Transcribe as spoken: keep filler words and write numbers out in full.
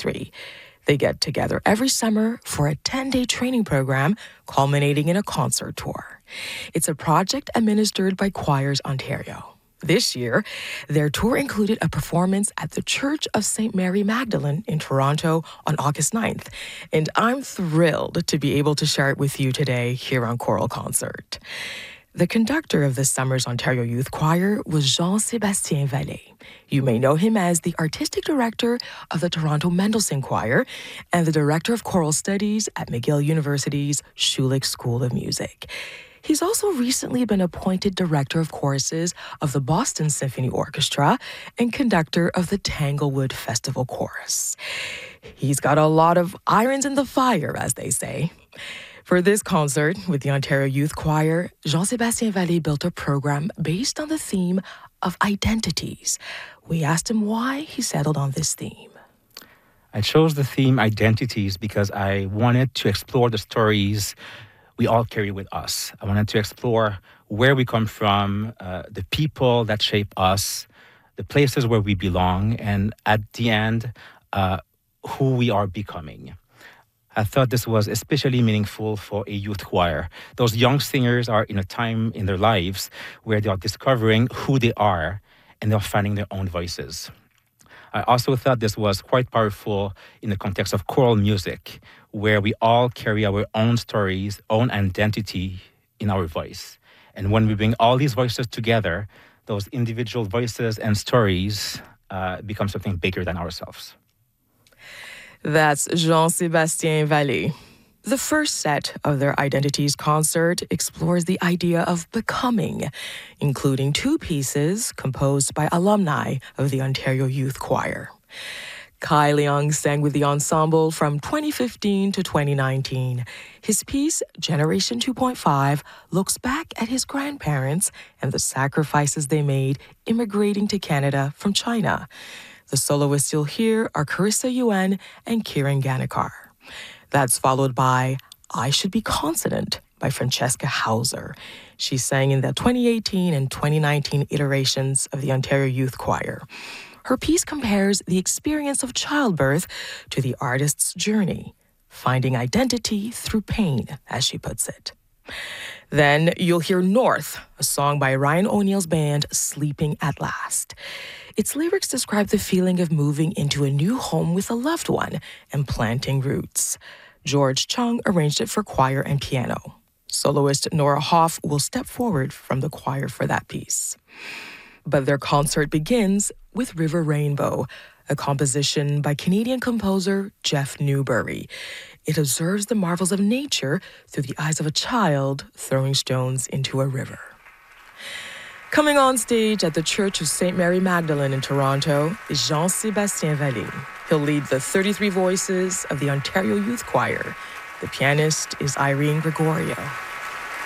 twenty-three. They get together every summer for a ten-day training program culminating in a concert tour. It's a project administered by Choirs Ontario. This year, their tour included a performance at the Church of Saint Mary Magdalene in Toronto on August ninth, and I'm thrilled to be able to share it with you today here on Choral Concert. The conductor of this summer's Ontario Youth Choir was Jean-Sébastien Vallée. You may know him as the artistic director of the Toronto Mendelssohn Choir and the director of choral studies at McGill University's Schulich School of Music. He's also recently been appointed director of choruses of the Boston Symphony Orchestra and conductor of the Tanglewood Festival Chorus. He's got a lot of irons in the fire, as they say. For this concert with the Ontario Youth Choir, Jean-Sébastien Vallée built a program based on the theme of identities. We asked him why he settled on this theme. I chose the theme identities because I wanted to explore the stories we all carry with us. I wanted to explore where we come from, uh, the people that shape us, the places where we belong, and at the end, uh, who we are becoming. I thought this was especially meaningful for a youth choir. Those young singers are in a time in their lives where they are discovering who they are and they're finding their own voices. I also thought this was quite powerful in the context of choral music, where we all carry our own stories, own identity in our voice. And when we bring all these voices together, those individual voices and stories uh, become something bigger than ourselves. That's Jean-Sébastien Vallée. The first set of their Identities concert explores the idea of becoming, including two pieces composed by alumni of the Ontario Youth Choir. Kai Leung sang with the ensemble from twenty fifteen to twenty nineteen. His piece, Generation two point five, looks back at his grandparents and the sacrifices they made immigrating to Canada from China. The soloists you'll hear are Carissa Yuen and Kieran Ganikar. That's followed by I Should Be Consonant by Francesca Hauser. She sang in the twenty eighteen and twenty nineteen iterations of the Ontario Youth Choir. Her piece compares the experience of childbirth to the artist's journey, finding identity through pain, as she puts it. Then you'll hear North, a song by Ryan O'Neill's band Sleeping at Last. Its lyrics describe the feeling of moving into a new home with a loved one and planting roots. George Chung arranged it for choir and piano. Soloist Nora Hoff will step forward from the choir for that piece. But their concert begins with River Rainbow, a composition by Canadian composer Jeff Newbury. It observes the marvels of nature through the eyes of a child throwing stones into a river. Coming on stage at the Church of Saint Mary Magdalene in Toronto is Jean-Sébastien Vallée. He'll lead the thirty-three voices of the Ontario Youth Choir. The pianist is Irene Gregorio.